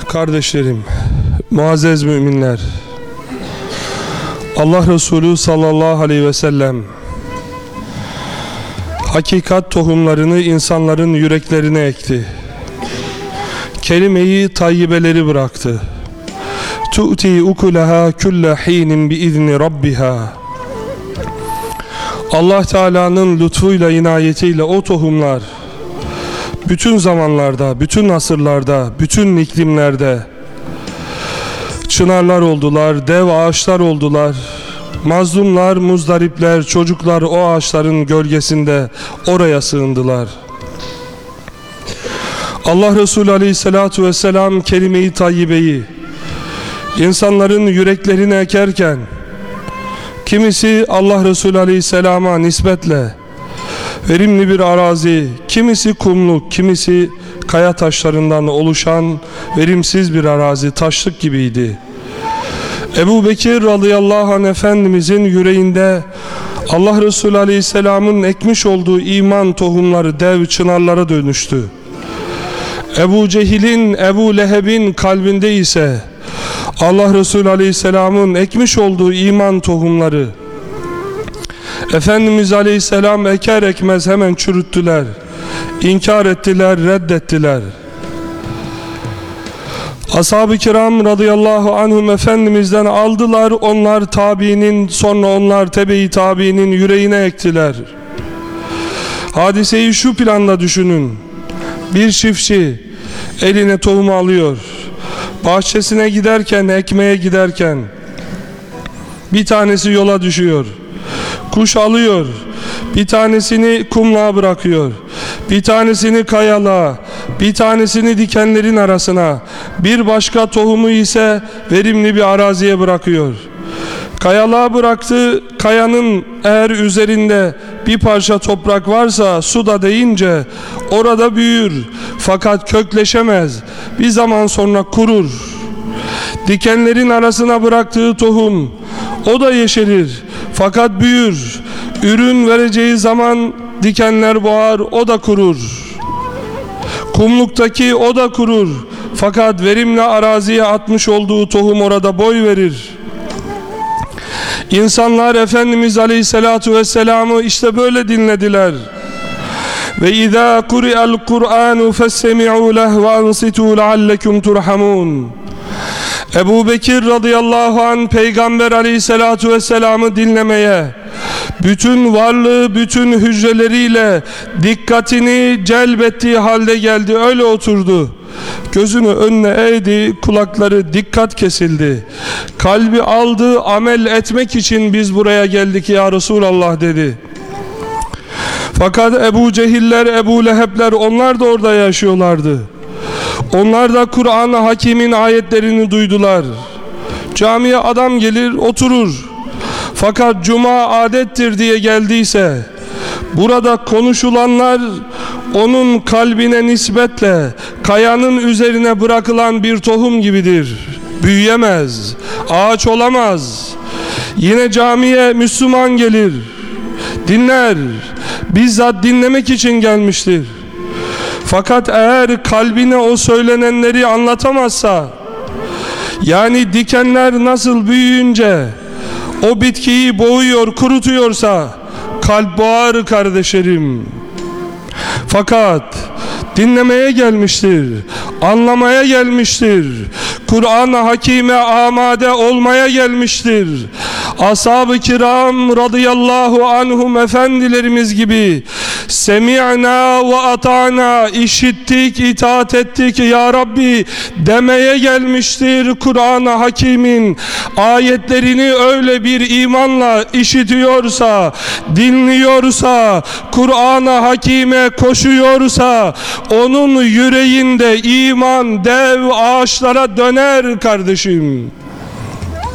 Kardeşlerim, muazzez müminler, Allah Resulü sallallahu aleyhi ve sellem hakikat tohumlarını insanların yüreklerine ekti. Kelime-i tayyibeleri bıraktı. Tu'ti ukulaha kulle hinin biizni rabbiha. Allah Teala'nın lütfuyla, inayetiyle o tohumlar bütün zamanlarda, bütün asırlarda, bütün iklimlerde çınarlar oldular, dev ağaçlar oldular. Mazlumlar, muzdaripler, çocuklar o ağaçların gölgesinde oraya sığındılar. Allah Resulü Aleyhisselatü Vesselam kelime-i tayyibeyi insanların yüreklerine ekerken kimisi Allah Resulü Aleyhisselam'a nispetle verimli bir arazi, kimisi kumluk, kimisi kaya taşlarından oluşan verimsiz bir arazi, taşlık gibiydi. Ebu Bekir radıyallahu anh Efendimizin yüreğinde Allah Resulü Aleyhisselam'ın ekmiş olduğu iman tohumları dev çınarlara dönüştü. Ebu Cehil'in, Ebu Leheb'in kalbinde ise Allah Resulü Aleyhisselam'ın ekmiş olduğu iman tohumları Efendimiz Aleyhisselam eker ekmez hemen çürüttüler, inkar ettiler, reddettiler. Ashab-ı kiram radıyallahu anhum Efendimiz'den aldılar, onlar tabiinin, sonra onlar tebe-i tabiinin yüreğine ektiler. Hadiseyi şu planda düşünün: bir çiftçi eline tohumu alıyor, bahçesine giderken, ekmeye giderken bir tanesi yola düşüyor, kuş alıyor, bir tanesini kumluğa bırakıyor, bir tanesini kayalığa, bir tanesini dikenlerin arasına, bir başka tohumu ise verimli bir araziye bırakıyor. Kayalığa bıraktı, kayanın eğer üzerinde bir parça toprak varsa su da değince orada büyür, fakat kökleşemez, bir zaman sonra kurur. Dikenlerin arasına bıraktığı tohum, o da yeşerir fakat büyür, ürün vereceği zaman dikenler boğar, o da kurur. Kumluktaki o da kurur fakat verimli araziye atmış olduğu tohum orada boy verir. İnsanlar Efendimiz Aleyhisselatü Vesselam'ı işte böyle dinlediler. Ve izâ kuri'el Kur'ânu fessemi'û leh ve ansitû leallekum turhamun. Ebu Bekir radıyallahu anh Peygamber Aleyhisselatü Vesselam'ı dinlemeye bütün varlığı, bütün hücreleriyle dikkatini celbettiği halde geldi, öyle oturdu. Gözünü önüne eğdi, kulakları dikkat kesildi. Kalbi aldı, amel etmek için biz buraya geldik ya Resulallah dedi. Fakat Ebu Cehiller, Ebu Lehebler, onlar da orada yaşıyorlardı. Onlar da Kur'an-ı Hakim'in ayetlerini duydular. Camiye adam gelir, oturur. Fakat cuma adettir diye geldiyse, burada konuşulanlar onun kalbine nispetle kayanın üzerine bırakılan bir tohum gibidir. Büyüyemez, ağaç olamaz. Yine camiye Müslüman gelir, dinler, bizzat dinlemek için gelmiştir. Fakat eğer kalbine o söylenenleri anlatamazsa, yani dikenler nasıl büyüyünce o bitkiyi boğuyor, kurutuyorsa kalp boğar kardeşlerim. Fakat dinlemeye gelmiştir, anlamaya gelmiştir, Kur'an-ı Hakim'e amade olmaya gelmiştir. Ashab-ı kiram radıyallahu anhum efendilerimiz gibi semi'na ve ata'na, işittik, itaat ettik ya Rabbi demeye gelmiştir. Kur'an-ı Hakim'in ayetlerini öyle bir imanla işitiyorsa, dinliyorsa, Kur'an-ı Hakim'e koşuyorsa onun yüreğinde iman dev ağaçlara döner kardeşim.